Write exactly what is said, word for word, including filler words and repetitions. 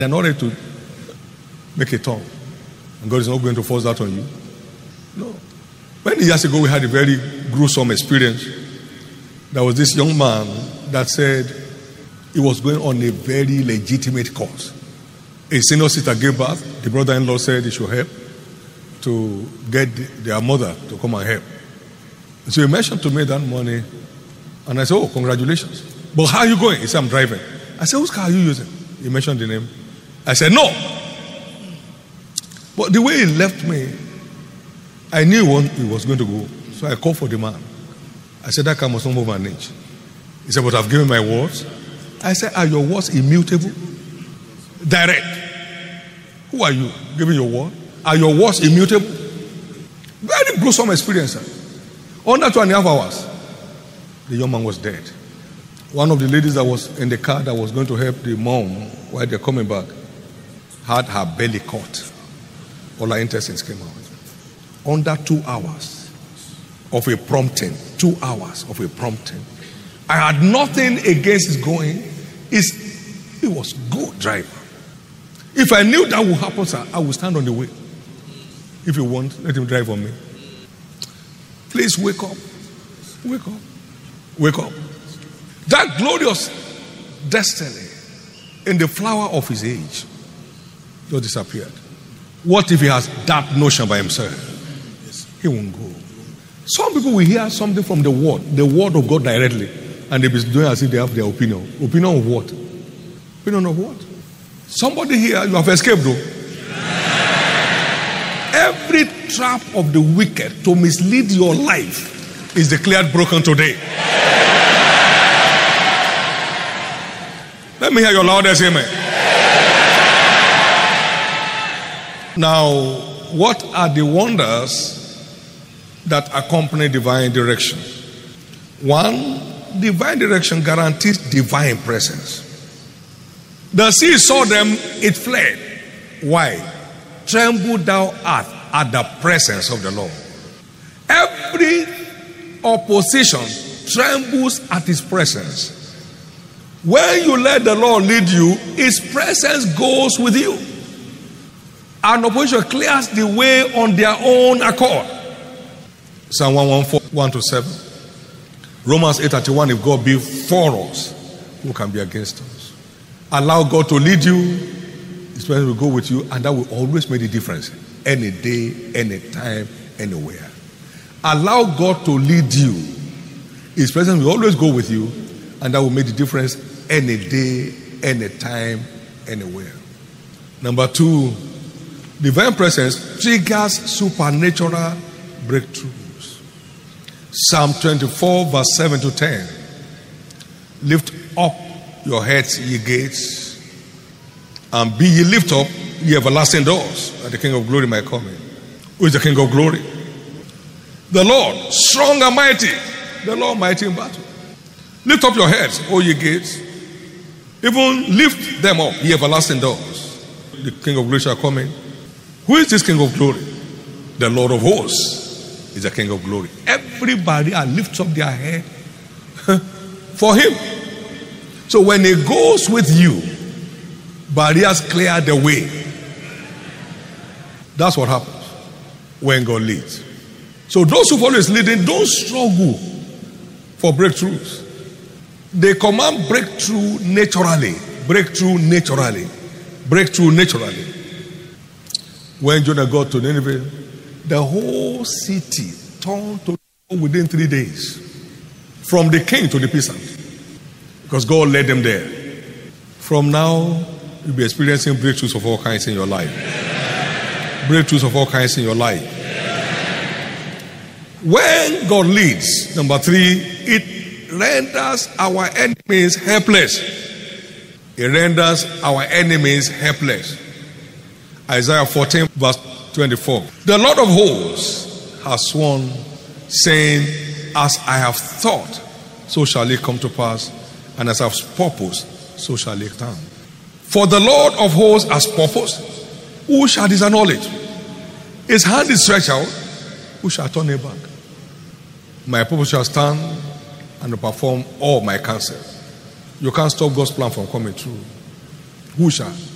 They're not ready to make a turn. And God is not going to force that on you. No. Many years ago, we had a very gruesome experience. There was this young man that said he was going on a very legitimate cause. A senior sister gave birth. The brother-in-law said he should help to get their mother to come and help. So he mentioned to me that morning, and I said, oh, congratulations. But how are you going? He said, I'm driving. I said, whose car are you using? He mentioned the name. I said, no. But the way he left me, I knew he was going to go. So I called for the man. I said, that car must not move an inch. He said, but I've given my words. I said, are your words immutable? Direct. Who are you giving your word? Are your words immutable? Very gruesome experience. Under two and a half hours, the young man was dead. One of the ladies that was in the car that was going to help the mom while they're coming back had her belly cut. All her intestines came out. Under two hours of a prompting, two hours of a prompting. I had nothing against his going. It's, he was good driver. If I knew that would happen, sir, I would stand on the way. If you want, let him drive on me. Please wake up. Wake up. Wake up. That glorious destiny in the flower of his age just disappeared. What if he has that notion by himself? He won't go. Some people will hear something from the word, the word of God directly, and they'll be doing as if they have their opinion. Opinion of what? Opinion of what? Somebody here, you have escaped though. Every trap of the wicked to mislead your life is declared broken today. Let me hear your loudest amen. Now, what are the wonders that accompany divine direction? One, divine direction guarantees divine presence. The sea saw them, it fled. Why? Tremble thou art at the presence of the Lord. Every opposition trembles at his presence. When you let the Lord lead you, his presence goes with you. An opposition clears the way on their own accord. Psalm one fourteen, one to seven. Romans eight thirty-one, if God be for us, who can be against us? Allow God to lead you, his presence will go with you, and that will always make the difference. Any day, any time, anywhere. Allow God to lead you. His presence will always go with you, and that will make the difference any day, any time, anywhere. Number two, divine presence triggers supernatural breakthroughs. Psalm twenty-four, verse seven to ten. Lift up your heads, ye gates, and be ye lift up, ye everlasting doors, that the King of glory might come in. Who is the King of glory? The Lord, strong and mighty, the Lord mighty in battle. Lift up your heads, O ye gates, even lift them up, ye everlasting doors. The King of glory shall come in. Who is this King of glory? The Lord of hosts is the King of glory. Everybody lifts up their head for him. So when he goes with you, barriers clear the way. That's what happens when God leads. So those who follow his leading don't struggle for breakthroughs. They command breakthrough naturally. Breakthrough naturally. Breakthrough naturally. When Jonah got to Nineveh, the whole city turned to within three days. From the king to the peasant. Because God led them there. From now, you'll be experiencing breakthroughs of all kinds in your life. Breakthroughs of all kinds in your life. When God leads, number three, it renders our enemies helpless. It renders our enemies helpless. Isaiah fourteen, verse twenty-four. The Lord of hosts has sworn, saying, as I have thought, so shall it come to pass, and as I have purposed, so shall it stand. For the Lord of hosts has purposed, who shall disannul it? His hand is stretched out, who shall turn it back? My purpose shall stand and perform all my counsel. You can't stop God's plan from coming true. Who shall?